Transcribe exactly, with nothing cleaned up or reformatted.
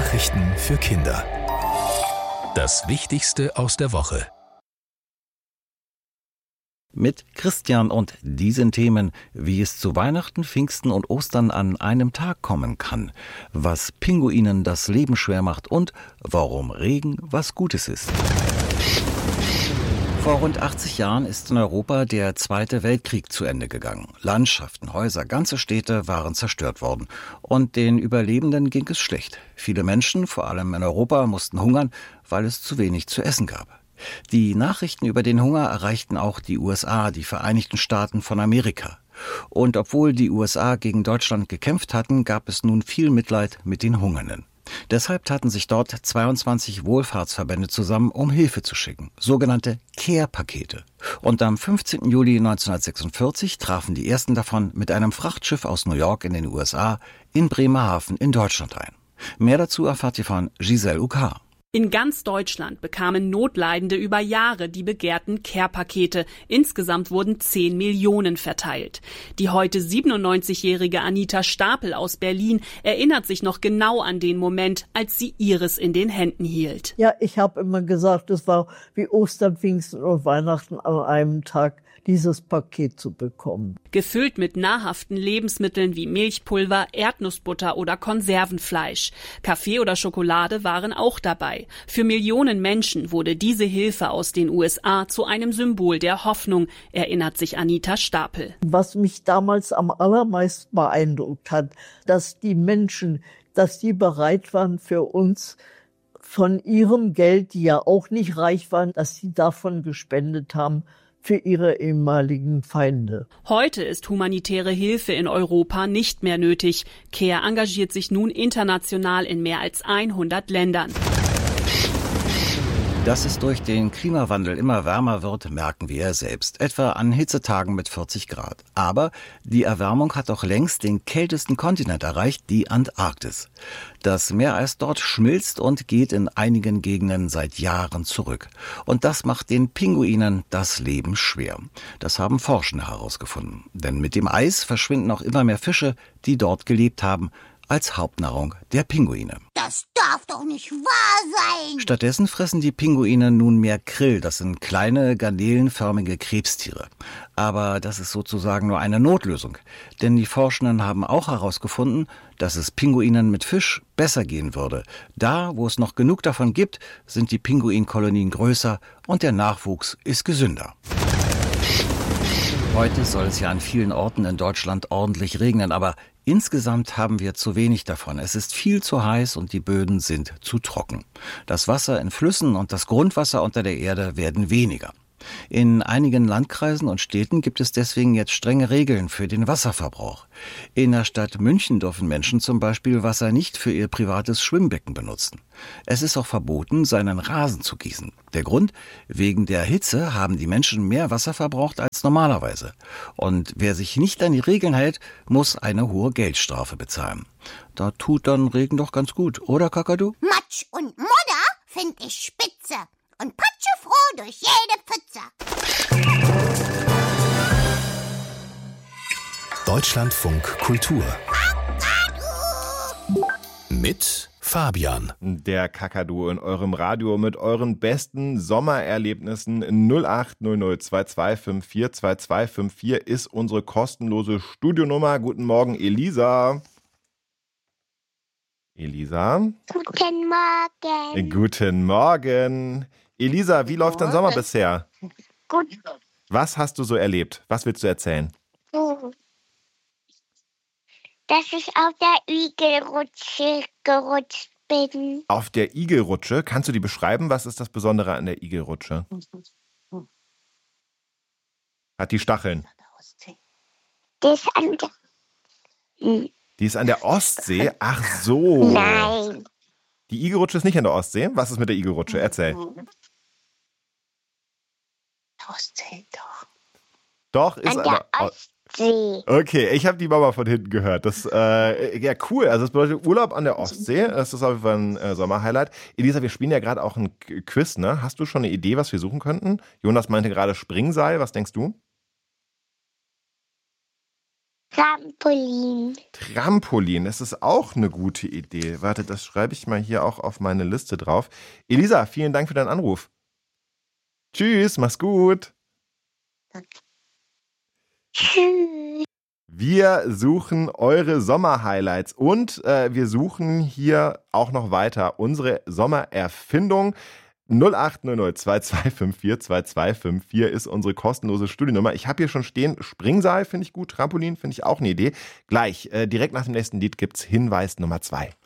Nachrichten für Kinder. Das Wichtigste aus der Woche. Mit Christian und diesen Themen, wie es zu Weihnachten, Pfingsten und Ostern an einem Tag kommen kann, was Pinguinen das Leben schwer macht und warum Regen was Gutes ist. Vor rund achtzig Jahren ist in Europa der Zweite Weltkrieg zu Ende gegangen. Landschaften, Häuser, ganze Städte waren zerstört worden. Und den Überlebenden ging es schlecht. Viele Menschen, vor allem in Europa, mussten hungern, weil es zu wenig zu essen gab. Die Nachrichten über den Hunger erreichten auch die U S A, die Vereinigten Staaten von Amerika. Und obwohl die U S A gegen Deutschland gekämpft hatten, gab es nun viel Mitleid mit den Hungernden. Deshalb taten sich dort zweiundzwanzig Wohlfahrtsverbände zusammen, um Hilfe zu schicken, sogenannte Care-Pakete. Und am fünfzehnten Juli neunzehnhundertsechsundvierzig trafen die ersten davon mit einem Frachtschiff aus New York in den U S A in Bremerhaven in Deutschland ein. Mehr dazu erfahrt ihr von Giselle Ucar. In ganz Deutschland bekamen Notleidende über Jahre die begehrten Care-Pakete. Insgesamt wurden zehn Millionen verteilt. Die heute siebenundneunzigjährige Anita Stapel aus Berlin erinnert sich noch genau an den Moment, als sie ihres in den Händen hielt. Ja, ich habe immer gesagt, es war wie Ostern, Pfingsten und Weihnachten an einem Tag, dieses Paket zu bekommen. Gefüllt mit nahrhaften Lebensmitteln wie Milchpulver, Erdnussbutter oder Konservenfleisch. Kaffee oder Schokolade waren auch dabei. Für Millionen Menschen wurde diese Hilfe aus den U S A zu einem Symbol der Hoffnung, erinnert sich Anita Stapel. Was mich damals am allermeisten beeindruckt hat, dass die Menschen, dass die bereit waren für uns, von ihrem Geld, die ja auch nicht reich waren, dass sie davon gespendet haben, für ihre ehemaligen Feinde. Heute ist humanitäre Hilfe in Europa nicht mehr nötig. Care engagiert sich nun international in mehr als hundert Ländern. Dass es durch den Klimawandel immer wärmer wird, merken wir ja selbst, etwa an Hitzetagen mit vierzig Grad. Aber die Erwärmung hat doch längst den kältesten Kontinent erreicht, die Antarktis. Das Meereis dort schmilzt und geht in einigen Gegenden seit Jahren zurück. Und das macht den Pinguinen das Leben schwer. Das haben Forschende herausgefunden. Denn mit dem Eis verschwinden auch immer mehr Fische, die dort gelebt haben, als Hauptnahrung der Pinguine. Das darf doch nicht wahr sein! Stattdessen fressen die Pinguine nun mehr Krill. Das sind kleine, garnelenförmige Krebstiere. Aber das ist sozusagen nur eine Notlösung. Denn die Forschenden haben auch herausgefunden, dass es Pinguinen mit Fisch besser gehen würde. Da, wo es noch genug davon gibt, sind die Pinguinkolonien größer und der Nachwuchs ist gesünder. Heute soll es ja an vielen Orten in Deutschland ordentlich regnen, aber insgesamt haben wir zu wenig davon. Es ist viel zu heiß und die Böden sind zu trocken. Das Wasser in Flüssen und das Grundwasser unter der Erde werden weniger. In einigen Landkreisen und Städten gibt es deswegen jetzt strenge Regeln für den Wasserverbrauch. In der Stadt München dürfen Menschen zum Beispiel Wasser nicht für ihr privates Schwimmbecken benutzen. Es ist auch verboten, seinen Rasen zu gießen. Der Grund? Wegen der Hitze haben die Menschen mehr Wasser verbraucht als normalerweise. Und wer sich nicht an die Regeln hält, muss eine hohe Geldstrafe bezahlen. Da tut dann Regen doch ganz gut, oder Kakadu? Matsch und Modder find ich spitze. Und patschefroh durch jede Pfütze. Deutschlandfunk Kultur. Mit Fabian. Der Kakadu in eurem Radio mit euren besten Sommererlebnissen. null acht null null zwei zwei fünf vier zwei zwei fünf vier ist unsere kostenlose Studionummer. Guten Morgen, Elisa. Elisa? Guten Morgen. Guten Morgen. Elisa, wie läuft dein Sommer bisher? Gut. Was hast du so erlebt? Was willst du erzählen? Dass ich auf der Igelrutsche gerutscht bin. Auf der Igelrutsche? Kannst du die beschreiben? Was ist das Besondere an der Igelrutsche? Hat die Stacheln? Das an der... Die ist an der Ostsee? Ach so. Nein. Die Igelrutsche ist nicht an der Ostsee? Was ist mit der Igelrutsche? Erzähl. Ostsee doch. Doch, ist An an der der Ostsee. Okay, ich habe die Mama von hinten gehört. Das, äh, ja, cool. Also das bedeutet Urlaub an der Ostsee. Das ist auf jeden Fall ein äh, Sommerhighlight. Elisa, wir spielen ja gerade auch ein Quiz, ne? Hast du schon eine Idee, was wir suchen könnten? Jonas meinte gerade Springseil. Was denkst du? Trampolin. Trampolin, das ist auch eine gute Idee. Warte, das schreibe ich mal hier auch auf meine Liste drauf. Elisa, vielen Dank für deinen Anruf. Tschüss, mach's gut. Tschüss. Wir suchen eure Sommerhighlights und äh, wir suchen hier auch noch weiter unsere Sommererfindung. null acht null null zwei zwei fünf vier zwei zwei fünf vier ist unsere kostenlose Studiennummer. Ich habe hier schon stehen, Springseil finde ich gut, Trampolin finde ich auch eine Idee. Gleich, äh, direkt nach dem nächsten Lied gibt's Hinweis Nummer zwei.